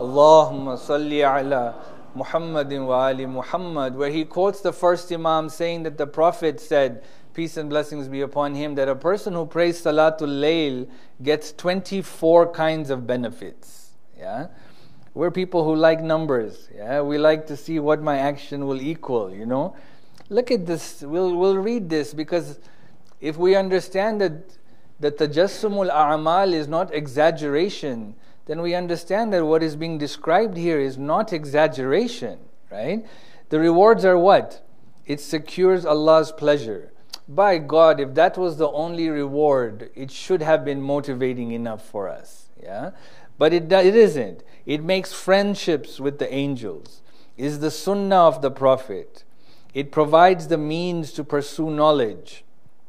Allahumma salli ala Muhammadin wa ali Muhammad, where he quotes the first Imam saying that the Prophet said, peace and blessings be upon him, that a person who prays Salatul Layl gets 24 kinds of benefits. Yeah, we're people who like numbers. Yeah, we like to see what my action will equal. Look at this. We'll read this, because if we understand that tajassumul a'mal is not exaggeration, then we understand that what is being described here is not exaggeration, right? The rewards are what? It secures Allah's pleasure. By God, if that was the only reward, it should have been motivating enough for us. Yeah, but it isn't. It makes friendships with the angels. It is the sunnah of the Prophet. It provides the means to pursue knowledge.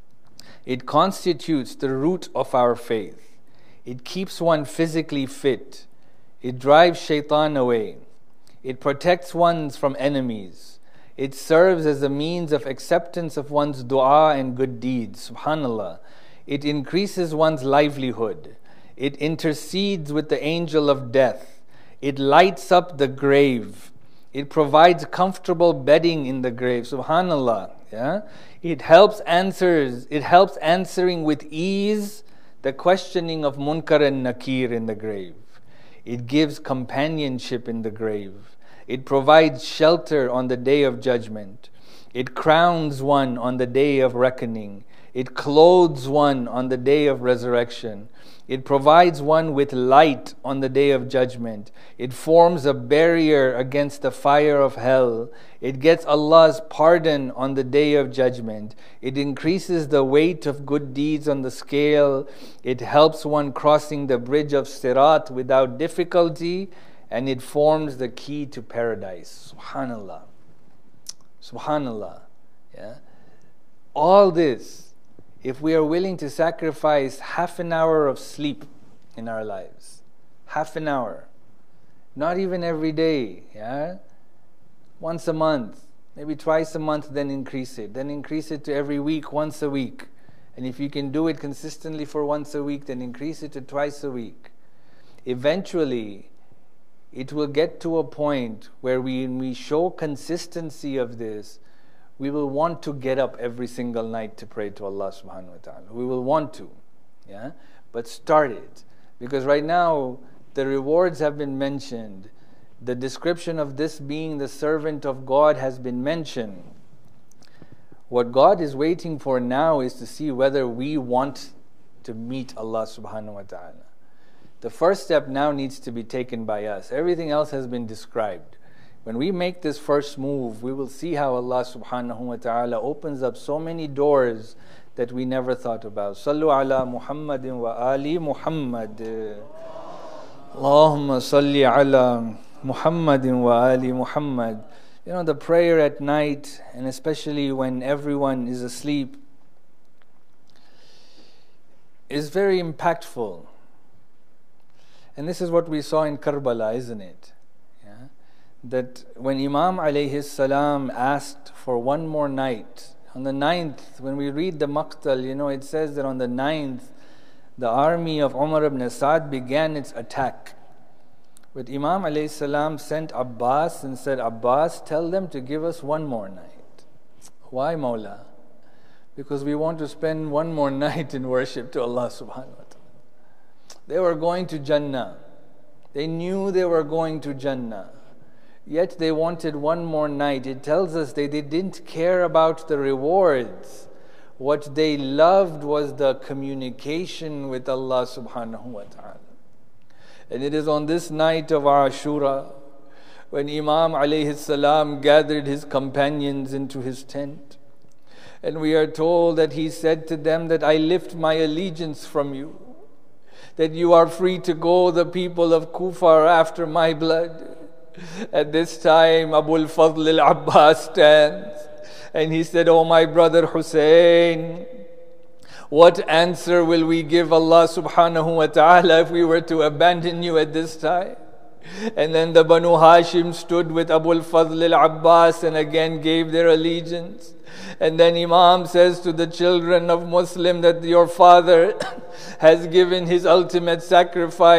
It constitutes the root of our faith. It keeps one physically fit. It drives shaitan away. It protects one from enemies. It serves as a means of acceptance of one's dua and good deeds. Subhanallah. It increases one's livelihood. It intercedes with the angel of death. It lights up the grave. It provides comfortable bedding in the grave. Subhanallah. Yeah? It helps answering with ease the questioning of Munkar and Nakir in the grave. It gives companionship in the grave. It provides shelter on the day of judgment. It crowns one on the day of reckoning. It clothes one on the day of resurrection. It provides one with light on the day of judgment. It forms a barrier against the fire of hell. It gets Allah's pardon on the day of judgment. It increases the weight of good deeds on the scale. It helps one crossing the bridge of Sirat without difficulty. And it forms the key to paradise. Subhanallah. Subhanallah. Yeah. All this, if we are willing to sacrifice half an hour of sleep in our lives, half an hour, not even every day, yeah, once a month, maybe twice a month, then increase it to every week, once a week. And if you can do it consistently for once a week, then increase it to twice a week. Eventually, it will get to a point where when we show consistency of this, we will want to get up every single night to pray to Allah subhanahu wa ta'ala. We will want to. Yeah? But start it. Because right now, the rewards have been mentioned. The description of this being the servant of God has been mentioned. What God is waiting for now is to see whether we want to meet Allah subhanahu wa ta'ala. The first step now needs to be taken by us. Everything else has been described. When we make this first move, we will see how Allah subhanahu wa ta'ala opens up so many doors that we never thought about. Sallu ala Muhammadin wa ali Muhammad. Allahumma salli ala Muhammadin wa ali Muhammad. The prayer at night, and especially when everyone is asleep, is very impactful. And this is what we saw in Karbala, isn't it? Yeah? That when Imam alayhi salam asked for one more night, on the 9th, when we read the Maqtal, it says that on the 9th, the army of Umar ibn Sa'd began its attack. But Imam alayhi salam sent Abbas and said, Abbas, tell them to give us one more night. Why, Mawla? Because we want to spend one more night in worship to Allah subhanahu wa ta'ala. They were going to Jannah. They knew they were going to Jannah. Yet they wanted one more night. It tells us they didn't care about the rewards. What they loved was the communication with Allah subhanahu wa ta'ala. And it is on this night of Ashura, when Imam alayhi salam gathered his companions into his tent. And we are told that he said to them that I lift my allegiance from you, that you are free to go, the people of Kufa are after my blood. At this time, Abu al-Fadl al-Abbas stands and he said, Oh my brother Hussein, what answer will we give Allah subhanahu wa ta'ala if we were to abandon you at this time? And then the Banu Hashim stood with Abu al-Fadl al-Abbas and again gave their allegiance. And then Imam says to the children of Muslim that your father has given his ultimate sacrifice.